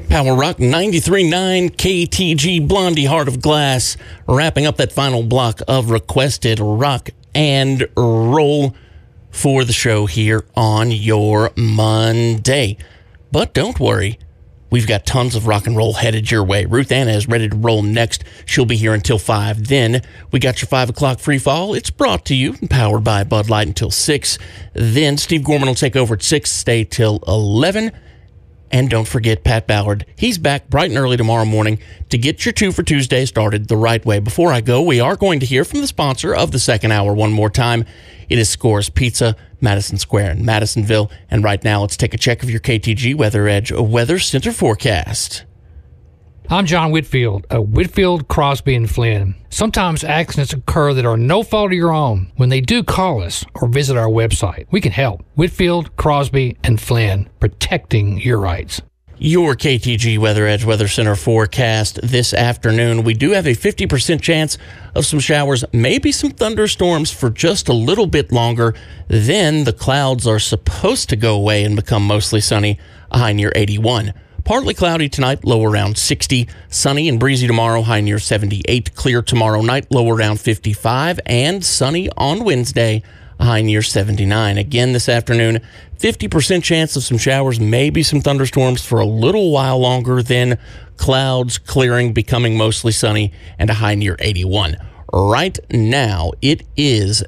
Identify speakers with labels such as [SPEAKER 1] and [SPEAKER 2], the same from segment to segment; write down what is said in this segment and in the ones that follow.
[SPEAKER 1] Power Rock 93.9 KTG Blondie Heart of Glass, wrapping up that final block of requested rock and roll for the show here on your Monday. But don't worry, we've got tons of rock and roll headed your way. Ruth Anna is ready to roll next. She'll be here until 5. Then we got your 5 o'clock free fall. It's brought to you and powered by Bud Light until 6. Then Steve Gorman will take over at 6, stay till 11. And don't forget Pat Ballard. He's back bright and early tomorrow morning to get your 2 for Tuesday started the right way. Before I go, we are going to hear from the sponsor of the second hour one more time. It is Scores Pizza, Madison Square in Madisonville. And right now, let's take a check of your KTG Weather Edge Weather Center forecast.
[SPEAKER 2] I'm John Whitfield of Whitfield, Crosby, and Flynn. Sometimes accidents occur that are no fault of your own. When they do, call us or visit our website. We can help. Whitfield, Crosby, and Flynn, protecting your rights.
[SPEAKER 1] Your KTG Weather Edge Weather Center forecast this afternoon. We do have a 50% chance of some showers, maybe some thunderstorms for just a little bit longer. Then the clouds are supposed to go away and become mostly sunny, a high near 81. Partly cloudy tonight, low around 60. Sunny and breezy tomorrow, high near 78. Clear tomorrow night, low around 55. And sunny on Wednesday, a high near 79. Again this afternoon, 50% chance of some showers, maybe some thunderstorms for a little while longer. Then clouds clearing, becoming mostly sunny, and a high near 81. Right now, it is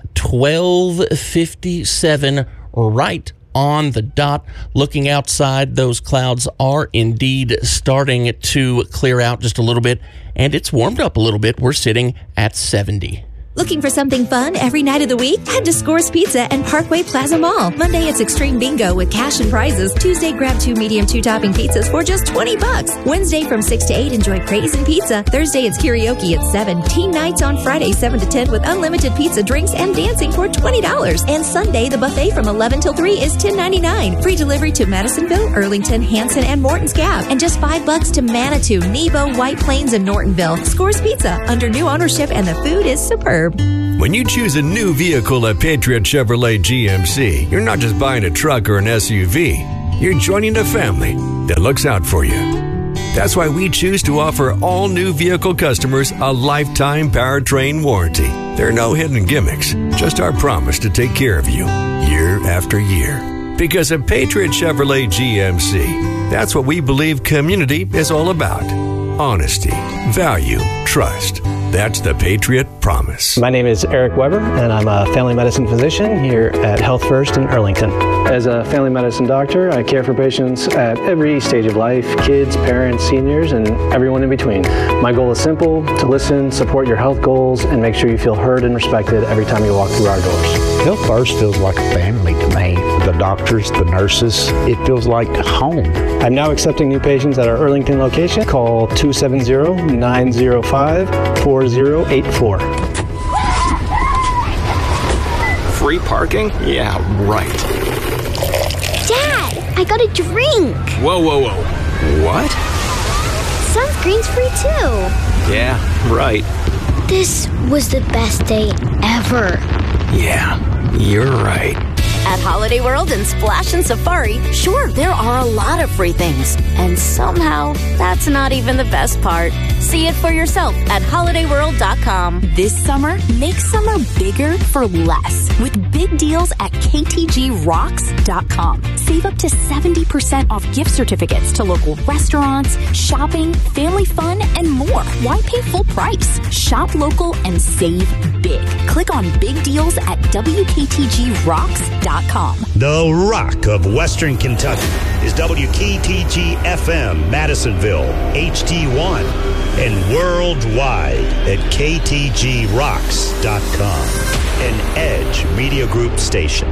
[SPEAKER 1] 12:57 right on the dot. Looking outside, those clouds are indeed starting to clear out just a little bit, and it's warmed up a little bit. We're sitting at 70.
[SPEAKER 3] Looking for something fun every night of the week? Head to Scores Pizza and Parkway Plaza Mall. Monday, it's Extreme Bingo with cash and prizes. Tuesday, grab 2 medium 2-topping pizzas for just $20. Wednesday from 6 to 8, enjoy Craze and Pizza. Thursday, it's karaoke at 7. Teen nights on Friday, 7 to 10 with unlimited pizza, drinks, and dancing for $20. And Sunday, the buffet from 11 till 3 is $10.99. Free delivery to Madisonville, Earlington, Hanson, and Morton's Gap. And just $5 to Manitou, Nebo, White Plains, and Nortonville. Scores Pizza, under new ownership, and the food is superb.
[SPEAKER 4] When you choose a new vehicle at Patriot Chevrolet GMC, you're not just buying a truck or an SUV. You're joining a family that looks out for you. That's why we choose to offer all new vehicle customers a lifetime powertrain warranty. There are no hidden gimmicks, just our promise to take care of you year after year. Because at Patriot Chevrolet GMC, that's what we believe community is all about. Honesty, value, trust. That's the Patriot Promise.
[SPEAKER 5] My name is Eric Weber, and I'm a family medicine physician here at Health First in Earlington. As a family medicine doctor, I care for patients at every stage of life, kids, parents, seniors, and everyone in between. My goal is simple: to listen, support your health goals, and make sure you feel heard and respected every time you walk through our doors.
[SPEAKER 6] Health First feels like a family to me. The doctors, the nurses, it feels like home.
[SPEAKER 5] I'm now accepting new patients at our Earlington location. Call 270-905-4084.
[SPEAKER 7] Free parking? Yeah, right.
[SPEAKER 8] Dad, I got a drink.
[SPEAKER 7] Whoa. What?
[SPEAKER 8] Sunscreen's free too.
[SPEAKER 7] Yeah, right.
[SPEAKER 8] This was the best day ever.
[SPEAKER 7] Yeah, you're right.
[SPEAKER 9] At Holiday World and Splash and Safari, sure, there are a lot of free things. And somehow, that's not even the best part. See it for yourself at holidayworld.com.
[SPEAKER 10] This summer, make summer bigger for less with big deals at ktgrocks.com. Save up to 70% off gift certificates to local restaurants, shopping, family fun, and more. Why pay full price? Shop local and save big. Click on big deals at wktgrocks.com.
[SPEAKER 11] The Rock of Western Kentucky is WKTG FM Madisonville, HD1, and worldwide at ktgrocks.com, an Edge Media Group station.